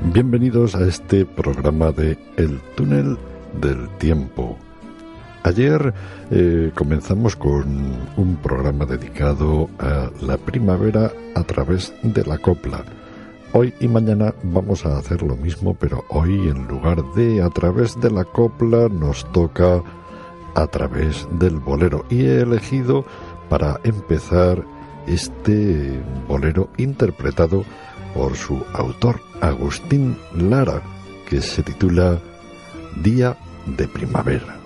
Bienvenidos a este programa de El Túnel del Tiempo. Ayer comenzamos con un programa dedicado a la primavera a través de la copla. Hoy y mañana vamos a hacer lo mismo, pero hoy en lugar de a través de la copla nos toca a través del bolero. Y he elegido para empezar este bolero interpretado por su autor, Agustín Lara, que se titula Día de Primavera.